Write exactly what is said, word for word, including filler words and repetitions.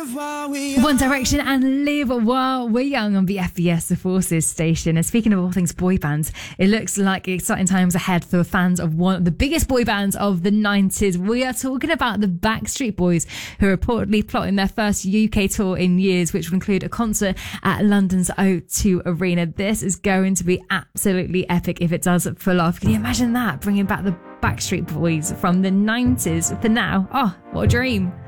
One Direction and Live While We're Young on the F B S The Forces station. And speaking of all things boy bands, it looks like exciting times ahead for fans of one of the biggest boy bands of the nineties. We are talking about the Backstreet Boys, who are reportedly plotting their first U K tour in years, which will include a concert at London's O two Arena. This is going to be absolutely epic if it does pull off. Can you imagine that? Bringing back the Backstreet Boys from the nineties for now. Oh, what a dream.